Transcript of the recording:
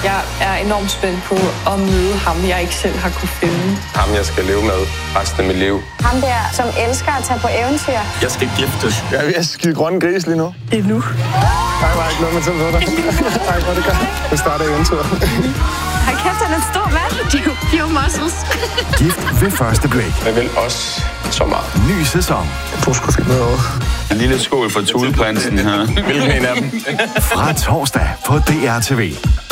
Jeg er enormt spændt på at møde ham, jeg ikke selv har kunne finde. Ham, jeg skal leve med resten af mit liv. Ham der, som elsker at tage på eventyr. Jeg skal giftes. Jeg er ved at skide grønne gris lige nu. Det er nu. Nej, var ikke noget med til dig. Nej, hvor det gør. Det starter eventyret. Hold kæft, han er en stor mand. Pure muscles. Gift ved første blik. Jeg vil også så meget. Ny sæson. Du skulle finde noget over. En lille skål for Thuleprinsen her. Hvilken en af dem? Fra torsdag på DR TV.